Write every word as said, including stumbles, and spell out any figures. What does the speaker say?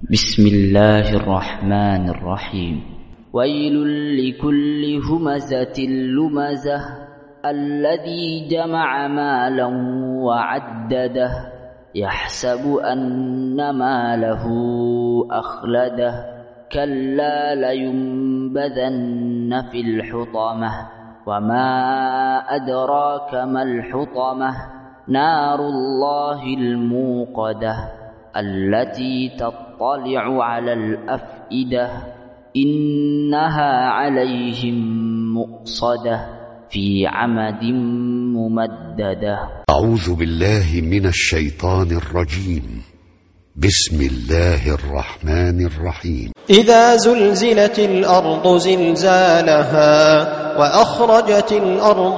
بسم الله الرحمن الرحيم. ويل لكل همزة لمزة الذي جمع مالا وعدده يحسب أن ماله أخلده كلا لينبذن في الحطمة وما أدراك ما الحطمة نار الله الموقدة التي تطلع على الأفئدة إنها عليهم مؤصدة في عمد ممددة. أعوذ بالله من الشيطان الرجيم. بسم الله الرحمن الرحيم. إذا زلزلت الأرض زلزالها وأخرجت الأرض